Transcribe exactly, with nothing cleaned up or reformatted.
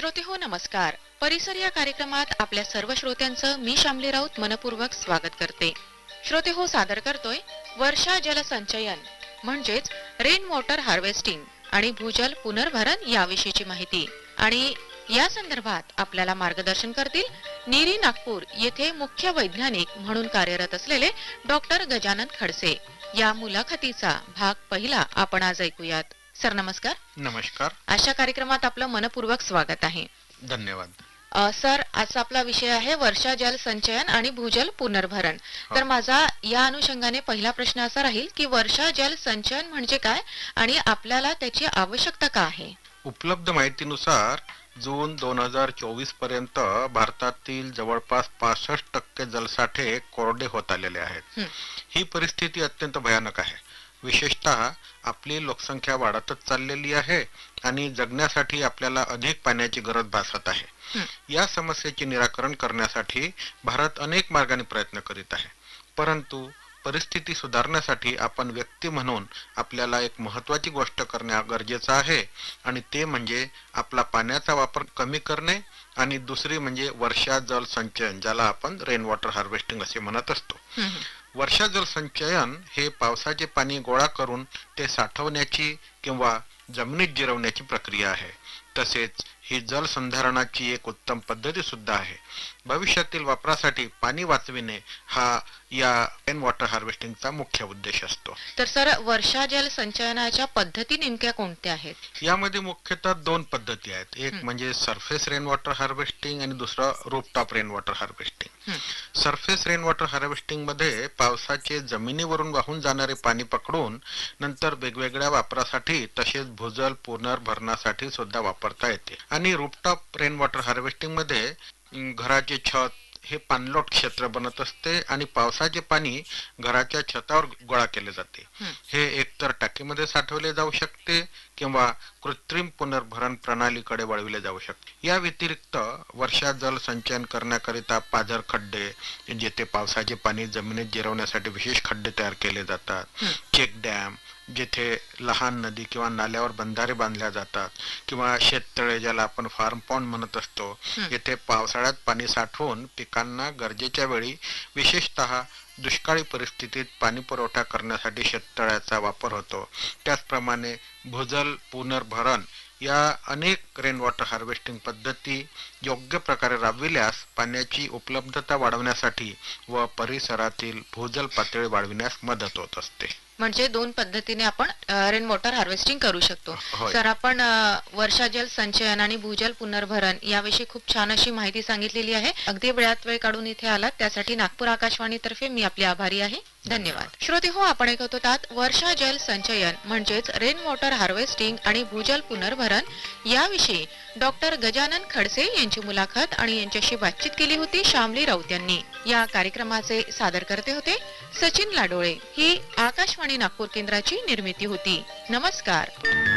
श्रोते हो नमस्कार. परिसर या कार्यक्रमात आपल्या सर्व श्रोत्यांचं मी शामली राऊत मनपूर्वक स्वागत करते. श्रोते हो सादर करतोय वर्षा जल संचयन म्हणजेच रेन वॉटर हार्वेस्टिंग आणि भूजल पुनर्भरण याविषयीची माहिती. आणि या संदर्भात आपल्याला मार्गदर्शन करतील नीरी नागपूर येथे मुख्य वैज्ञानिक म्हणून कार्यरत असलेले डॉक्टर गजानन खडसे. या मुलाखतीचा भाग पहिला आपण आज ऐकूयात. सर नमस्कार. नमस्कार. अशा कार्यक्रमात आपलं मनपूर्वक स्वागत आहे. धन्यवाद. सर आजचा आपला विषय आहे वर्षा जल संचयन आणि भूजल पुनर्भरण. तर माझा या अनुषंगाने पहिला प्रश्न असा राहील की वर्षा जल संचयन म्हणजे काय आणि आपल्याला त्याची आवश्यकता का आहे? उपलब्ध माहितीनुसार जून दोन हजार चोवीस पर्यंत भारतातील जवळपास पासष्ट टक्के जलसाठे कोरडे होत आलेले आहेत. ही परिस्थिती अत्यंत भयानक आहे. विशेषतः आपली लोकसंख्या वाढतच चाललेली आहे आणि जगण्यासाठी आपल्याला अधिक पाण्याची गरज भासत आहे. या समस्येचे निराकरण करण्यासाठी भारत अनेक मार्गाने प्रयत्न करीत आहे. परंतु परिस्थिती सुधारण्यासाठी आपण व्यक्ती म्हणून आपल्याला एक महत्त्वाची गोष्ट करणे गरजेचं आहे आणि ते म्हणजे आपला पाण्याचा वापर कमी करणे आणि दुसरी म्हणजे वर्षा जल संचयन, ज्याला आपण रेन वॉटर हार्वेस्टिंग असे म्हणत असतो. वर्षा जल संचयन हे पावसाचे पाणी गोळा करून ते साठवण्याची किंवा जमिनीत जिरवण्याची प्रक्रिया आहे. तसेच ही जल संधारणाची एक उत्तम पद्धती सुद्धा आहे. भविष्यातील वापरासाठी पाणी वाचविणे हा या रेन वॉटर हार्वेस्टिंगचा मुख्य उद्देश असतो. तर सर वर्षा जल संचयनाच्या पद्धती नेमक्या कोणत्या आहेत? यामध्ये मुख्यतः दोन पद्धती आहेत. एक म्हणजे सरफेस रेन वॉटर हार्वेस्टिंग आणि दुसरं rooftop rain water harvesting. Surface rain water harvesting मध्ये पावसाचे जमिनीवरून वाहून जाणारे पाणी पकडून नंतर वेगवेगळ्या वापरासाठी तसेच भूजल पुनर्भरणासाठी सुद्धा वापरता येते. आणि रूफटॉप रेन वॉटर हार्वेस्टिंग मध्ये घराचे छत हे पाणलोट क्षेत्र बनत असते आणि पावसाचे पाणी घराच्या छतावर गोळा केले जाते. हे एकतर टाकीमध्ये साठवले जाऊ शकते किंवा कृत्रिम पुनर्भरण प्रणालीकडे वळविले जाऊ शकते. या व्यतिरिक्त वर्षा जल संचयन करण्याकरिता पाझर खड्डे, जेथे पावसाचे पाणी जमिनीत जिरवण्यासाठी विशेष खड्डे तयार केले जातात, चेक डॅम जेथे लहान नदी किंवा नाल्यावर बंधारे बांधल्या जातात, किंवा शेततळे ज्याला आपण फार्म पॉन्ड म्हणत असतो, येथे पावसाळ्यात पाणी साठवून पिकांना गरजेच्या वेळी विशेषतः दुष्काळी परिस्थितीत पाणी पुरवठा करण्यासाठी शेततळ्याचा वापर होतो. त्याचप्रमाणे भूजल पुनर्भरण या अनेक रेन वॉटर हार्वेस्टिंग पद्धती योग्य प्रकारे राबविल्यास पाण्याची उपलब्धता वाढवण्यासाठी व परिसरातील भूजल पातळी वाढविण्यास मदत होत असते. म्हणजे दोन पद्धतीने आपण रेन वॉटर हार्वेस्टिंग करू शकतो. सर आपण वर्षा जल संचयन आणि भूजल पुनर्भरण याविषयी खूप छान अशी माहिती सांगितलेली आहे. अगदी वेळात वेळ काढून इथे आलात त्यासाठी नागपूर आकाशवाणी तर्फे मी आपले आभारी आहे. धन्यवाद. श्रोते हो आपण ऐकत होतात वर्षा जल संचयन म्हणजेच रेन वॉटर हार्वेस्टिंग आणि भूजल पुनर्भरण याविषयी डॉक्टर गजानन खडसे यांची मुलाखत आणि यांच्याशी बातचीत केली होती शामली राऊत यांनी. या कार्यक्रमाचे सादर करते होते सचिन लाडोळे. ही आकाशवाणी नागपूर केंद्राची निर्मिती होती. नमस्कार.